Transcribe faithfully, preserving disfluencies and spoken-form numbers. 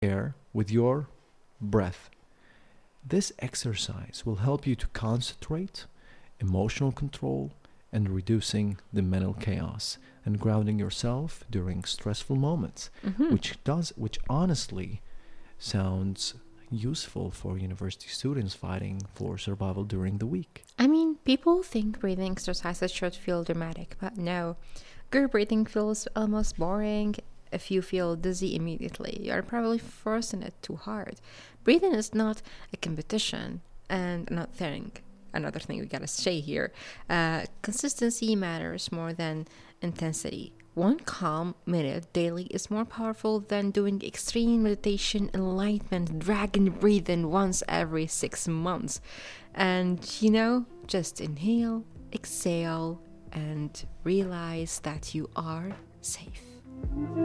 air with your breath. This exercise will help you to concentrate, emotional control, and reducing the mental chaos and grounding yourself during stressful moments, Mm-hmm. which does which honestly sounds useful for university students fighting for survival during the week. I mean, people think breathing exercises should feel dramatic, but no. Good breathing feels almost boring. If you feel dizzy immediately, you're probably forcing it too hard. Breathing is not a competition, and another thing, another thing we gotta say here, uh, consistency matters more than intensity. One calm minute daily is more powerful than doing extreme meditation, enlightenment, dragon breathing once every six months. And you know, just inhale, exhale, and realize that you are safe.